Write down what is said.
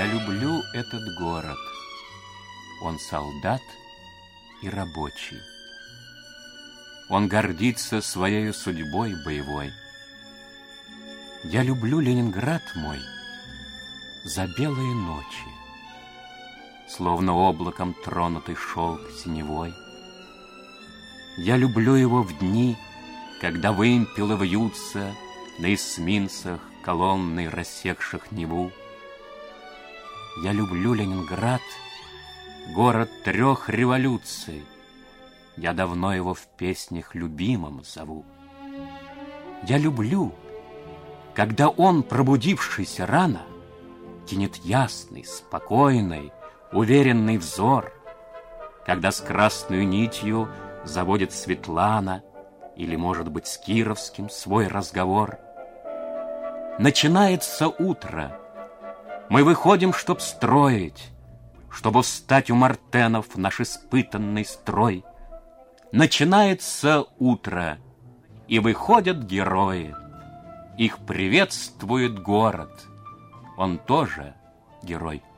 Я люблю этот город. Он солдат и рабочий. Он гордится своей судьбой боевой. Я люблю Ленинград мой за белые ночи, словно облаком тронутый шелк синевой. Я люблю его в дни, когда вымпелы вьются на эсминцах колонной рассекших Неву. Я люблю Ленинград, город 3 революций. Я давно его в песнях любимым зову. Я люблю, когда он, пробудившийся рано, кинет ясный, спокойный, уверенный взор, когда с красной нитью заводит Светлана или, может быть, с Кировским свой разговор. Начинается утро. Мы выходим, чтоб строить, чтобы встать у Мартенов наш испытанный строй. Начинается утро, и выходят герои. Их приветствует город. Он тоже герой.